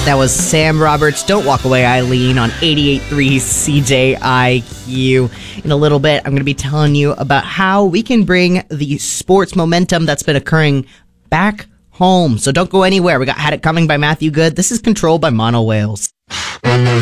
That was Sam Roberts, Don't Walk Away, Eileen on 88.3 CJIQ. In a little bit, I'm going to be telling you about how we can bring the sports momentum that's been occurring back home. So don't go anywhere. We got Had It Coming by Matthew Good. This is Controlled by Mono Whales.